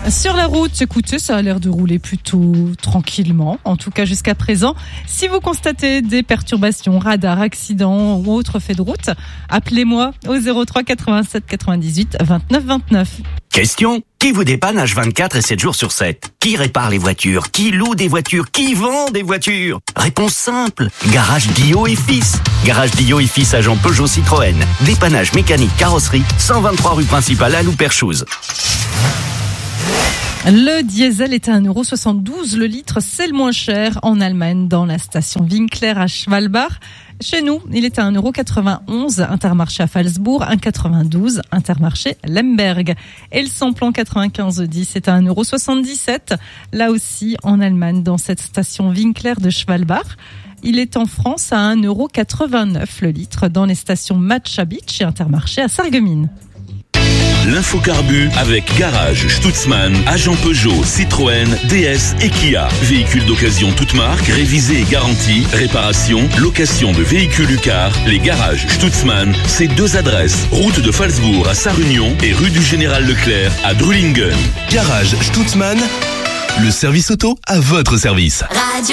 Sur la route, écoutez, ça a l'air de rouler plutôt tranquillement, en tout cas jusqu'à présent. Si vous constatez des perturbations, radars, accidents ou autres faits de route, appelez-moi au 03 87 98 29 29. Question: qui vous dépanne H24 et 7 jours sur 7? Qui répare les voitures? Qui loue des voitures? Qui vend des voitures? Réponse simple: Garage Guillot et Fils. Garage Guillot et Fils, agent Peugeot Citroën. Dépannage mécanique, carrosserie, 123 rue principale à Louperchouse. Le diesel est à 1,72 € le litre, c'est le moins cher en Allemagne, dans la station Winkler à Schwalbach. Chez nous, il est à 1,91 €, Intermarché à Phalsbourg, 1,92 €, Intermarché Lemberg. Et le samplon 9510 est à 1,77 €, là aussi en Allemagne, dans cette station Winkler de Schwalbach. Il est en France à 1,89 € le litre, dans les stations Matcha Beach et Intermarché à Sarreguemines. L'infocarbu avec Garage Stutzmann, agent Peugeot, Citroën, DS et Kia. Véhicules d'occasion toute marque, révisés et garantis, réparation, location de véhicules UCAR. Les garages Stutzmann, c'est 2 adresses. Route de Phalsbourg à Sarre-Union et rue du Général Leclerc à Drulingen. Garage Stutzmann, le service auto à votre service.